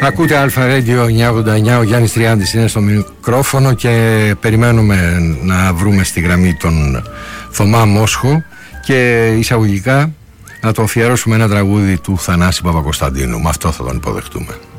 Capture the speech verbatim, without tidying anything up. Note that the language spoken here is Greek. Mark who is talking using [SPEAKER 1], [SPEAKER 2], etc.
[SPEAKER 1] Ακούτε Αλφα Radio εννιακόσια ογδόντα εννιά, ο Γιάννης Τριάντης είναι στο μικρόφωνο και περιμένουμε να βρούμε στη γραμμή τον Θωμά Μόσχο και εισαγωγικά να το αφιερώσουμε ένα τραγούδι του Θανάση Παπακοσταντίνου. Με αυτό θα τον υποδεχτούμε.